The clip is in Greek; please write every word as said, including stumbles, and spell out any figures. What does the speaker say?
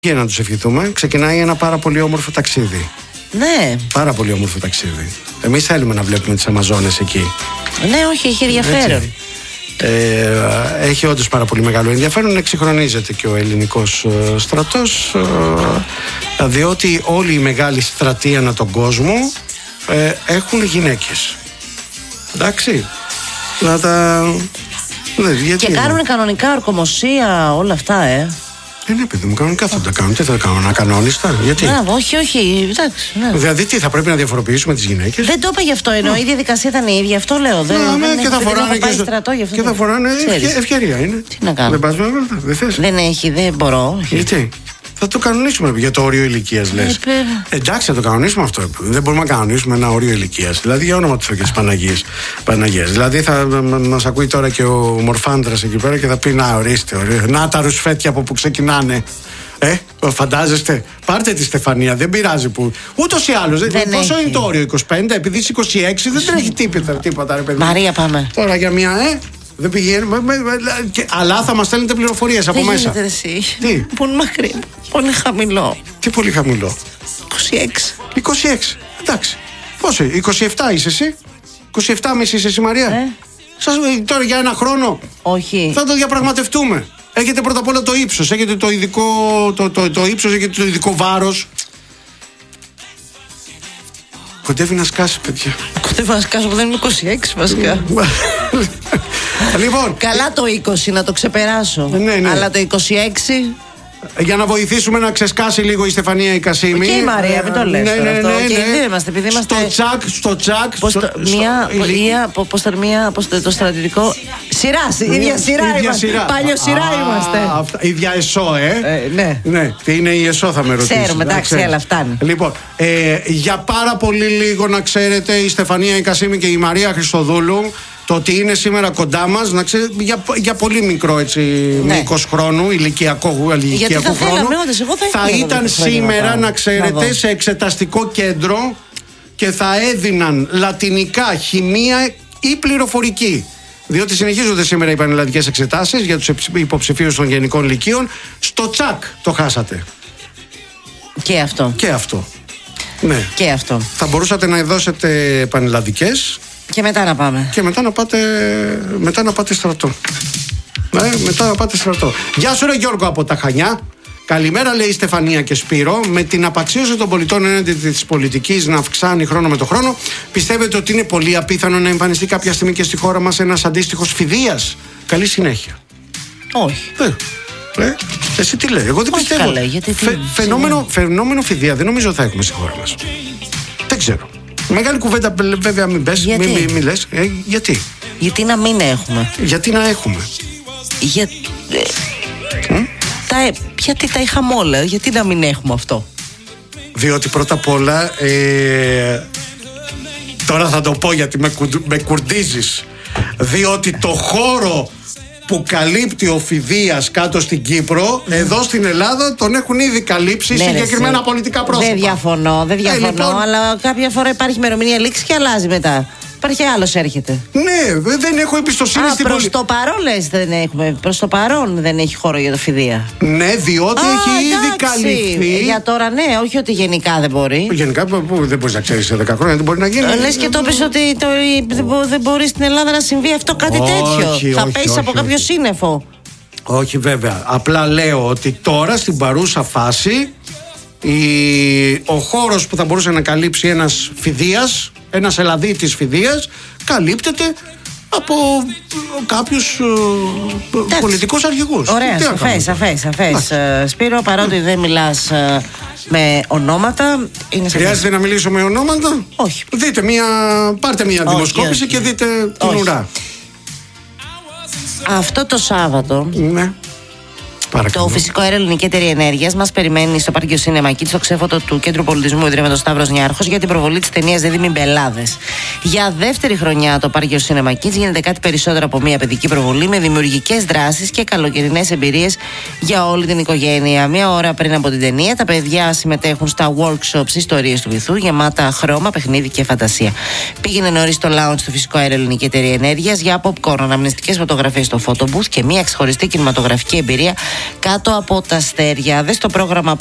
Για να τους ευχηθούμε, ξεκινάει ένα πάρα πολύ όμορφο ταξίδι. Ναι. Πάρα πολύ όμορφο ταξίδι. Εμείς θέλουμε να βλέπουμε τις Αμαζόνες εκεί. Ναι, όχι, έχει ενδιαφέρον. Ε, έχει όντως πάρα πολύ μεγάλο ενδιαφέρον. Εξυγχρονίζεται και ο ελληνικός ε, στρατός, ε, διότι όλοι οι μεγάλοι στρατοί ανά τον κόσμο ε, έχουν γυναίκες. Εντάξει. Να τα... Ναι, γιατί και κάνουν είναι. κανονικά ορκομοσία, όλα αυτά, ε. Ε, ναι, παιδί μου, κανονικά θα τα κάνουν. Τι θα τα κάνουν, ακανόνιστα, γιατί. Να, όχι, όχι, εντάξει. Ναι. Δηλαδή, τι, θα πρέπει να διαφοροποιήσουμε τις γυναίκες. Δεν το είπα γι' αυτό, εννοώ. Η διαδικασία ήταν η ίδια, αυτό λέω. Δεν, ναι, δεν και θα φοράνε και, στο... στρατό, γι' αυτό και θα φοράνε ευκαι... ευκαιρία είναι. Τι να κάνω. Δεν πας με βέλτα, δεν θες. Δεν έχει, δεν μπορώ. Γιατί. Θα το κανονίσουμε για το όριο ηλικίας, λες. Ε, Εντάξει, θα το κανονίσουμε αυτό. Δεν μπορούμε να κανονίσουμε ένα όριο ηλικίας. Δηλαδή, για όνομα του Θεού και της Παναγίας. Παναγίας. Δηλαδή, θα μας ακούει τώρα και ο Μορφάντρας εκεί πέρα και θα πει: να, ορίστε, ορίστε. Να τα ρουσφέτια από που ξεκινάνε. Ε, φαντάζεστε. Πάρτε τη Στεφανία, δεν πειράζει που. Ούτως ή άλλως. Πόσο είναι το όριο, είκοσι πέντε, επειδή είσαι είκοσι έξι, δεν τρέχει τίποτα, τίποτα, ρε παιδί. Μαρία, πάμε. Τώρα για μια, ε. Δεν πηγαίνουμε. Με, με, και, αλλά θα μας στέλνετε πληροφορίες από δεν μέσα. Γίνεται, εσύ. Τι. Πολύ μακρύ. Πολύ χαμηλό. Τι πολύ χαμηλό. είκοσι έξι. είκοσι έξι. Εντάξει. Πόσο, είκοσι επτά είσαι εσύ. είκοσι επτά μισή είσαι εσύ, Μαρία. Ε. Σας, τώρα για ένα χρόνο. Όχι. Θα το διαπραγματευτούμε. Έχετε πρώτα απ' όλα το ύψος. Έχετε το ειδικό. Το, το, το ύψος, έχετε το ειδικό βάρος. Κοντεύει να σκάσει, παιδιά. Κοντεύει να σκάσει που δεν είναι είκοσι έξι, βασικά. Λοιπόν. Καλά το είκοσι να το ξεπεράσω. Ναι, ναι. Αλλά το είκοσι έξι. Για να βοηθήσουμε να ξεσκάσει λίγο η Στεφανία η Κασίμη. Και η Μαρία, μην το λες. Ναι, ναι, ναι, ναι. Και δεν είμαστε, επειδή είμαστε. Στο τσακ, στο τσακ. Πώς το, μία, πώ πώς το, μία, πώς το, το στρατιωτικό. Σειρά, ίδια σειρά είμαστε. Παλιό σειρά είμαστε. Αυτά, ίδια ΕΣΟ, ε. ε. Ναι. Ναι, τι είναι η ΕΣΟ, θα με ρωτήσεις. Ξέρουμε, εντάξει, αλλά φτάνει. Λοιπόν, ε, για πάρα πολύ λίγο να ξέρετε, η Στεφανία η Κασίμη και η Μαρία Χριστοδούλου. Το ότι είναι σήμερα κοντά μας, να ξέρετε, για, για πολύ μικρό έτσι, ναι. μήκος χρόνου, ηλικιακό, ηλικιακού χρόνου, θέλαμε, όντως, εγώ θα, θα ήταν σήμερα, να ξέρετε, να σε εξεταστικό κέντρο και θα έδιναν λατινικά, χημεία ή πληροφορική. Διότι συνεχίζονται σήμερα οι πανελλαδικές εξετάσεις για τους υποψηφίους των γενικών λυκείων. Στο τσακ το χάσατε. Και αυτό. Και αυτό. Ναι. Και αυτό. Θα μπορούσατε να δώσετε πανελλαδικές. Και μετά να πάμε. Και μετά να πάτε, μετά να πάτε στρατό. Ναι, μετά να πάτε στρατό. Γεια σου ρε Γιώργο από τα Χανιά. Καλημέρα, λέει η Στεφανία και Σπύρο. Με την απαξίωση των πολιτών έναντι της πολιτικής να αυξάνει χρόνο με το χρόνο, πιστεύετε ότι είναι πολύ απίθανο να εμφανιστεί κάποια στιγμή και στη χώρα μας ένας αντίστοιχος φιδείας? Καλή συνέχεια. Όχι. Ε, ε, εσύ τι λέει? Εγώ δεν όχι πιστεύω. Καλέ, γιατί τι, Φε, φαινόμενο, φαινόμενο φιδεία δεν νομίζω θα έχουμε στη χώρα μας. Δεν ξέρω. Μεγάλη κουβέντα, βέβαια, μην πες, γιατί? μην, μην, μην λες. Ε, γιατί? Γιατί να μην έχουμε. Γιατί να έχουμε. Για... Ε, mm? τα, γιατί τα είχαμε όλα, γιατί να μην έχουμε αυτό? Διότι πρώτα απ' όλα, ε, τώρα θα το πω γιατί με, κουρ, με κουρδίζεις. Διότι το χώρο που καλύπτει ο φιδείας κάτω στην Κύπρο, mm. εδώ στην Ελλάδα τον έχουν ήδη καλύψει, ναι, συγκεκριμένα ρε, πολιτικά πρόσωπα. Δεν διαφωνώ, δεν διαφωνώ, ε, λοιπόν, αλλά κάποια φορά υπάρχει ημερομηνία λήξη και αλλάζει μετά. Υπάρχει άλλος έρχεται. Ναι, δεν έχω εμπιστοσύνη στην πολιτική. Προς το παρόν λες δεν έχουμε. Προς το παρόν δεν έχει χώρο για το φιδεία. Ναι, διότι Α, έχει εντάξει. ήδη καλυφθεί. Για τώρα ναι, όχι ότι γενικά δεν μπορεί. Γενικά που δεν μπορείς να ξέρεις σε δέκα χρόνια, δεν μπορεί να γίνει. Λες και το πεις ότι το, δεν μπορεί στην Ελλάδα να συμβεί αυτό κάτι όχι, τέτοιο. Θα πέσει από κάποιο σύννεφο. Όχι βέβαια. Απλά λέω ότι τώρα στην παρούσα φάση η... ο χώρος που θα μπορούσε να καλύψει ένας φιδείας, ένας Ελλαδίτης φιδείας, καλύπτεται από κάποιους uh, πολιτικούς αρχηγούς. Ωραία, σαφές, σαφές, σαφές. Σπύρο, παρότι δεν μιλάς uh, με ονόματα, είναι σαφές. Χρειάζεται να μιλήσω με ονόματα? Όχι. Δείτε μια, πάρτε μια όχι, δημοσκόπηση όχι. και δείτε την όχι. ουρά. Αυτό το Σάββατο, ναι. Παρακαλώ. Το Φυσικό Αέριο Ελληνική Εταιρεία Ενέργειας μας περιμένει στο Πάρκιο Σίνεμα Κίτς, στο ξέφωτο του Κέντρου Πολιτισμού Ιδρύματος Σταύρος Νιάρχος, για την προβολή της ταινίας «Δίδυμοι Μπελάδες». Για δεύτερη χρονιά το Πάρκιο Σίνεμα Κίτς γίνεται κάτι περισσότερο από μια παιδική προβολή, με δημιουργικές δράσεις και καλοκαιρινές εμπειρίες για όλη την οικογένεια. Μία ώρα πριν από την ταινία, τα παιδιά συμμετέχουν στα workshops ιστορίες του βυθού, γεμάτα χρώμα, παιχνίδι και φαντασία. Πήγαινε νωρίς στο lounge του Φυσικό Αέριο Ελληνική Εταιρεία Ενέργειας για popcorn, αναμνηστικές φωτογραφίες στο photo booth και μια ξεχωριστή κινηματογραφική εμπειρία Κάτω από τα αστέρια. Δες το πρόγραμμα